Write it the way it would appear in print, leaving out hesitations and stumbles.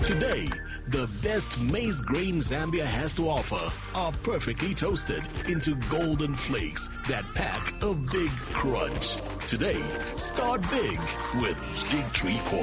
Today, the best maize grain Zambia has to offer are perfectly toasted into golden flakes that pack a big crunch. Today, start big with Big Tree Corn.